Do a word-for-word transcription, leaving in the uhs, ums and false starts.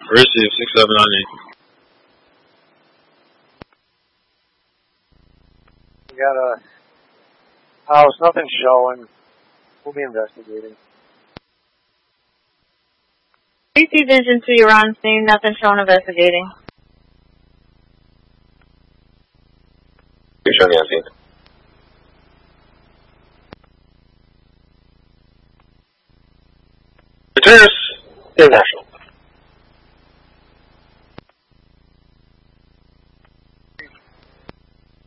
Receive six seven nine eight. We got a house, nothing showing. We'll be investigating. Receive engine two, you're on scene, nothing showing, investigating. You're showing on scene. Returns international.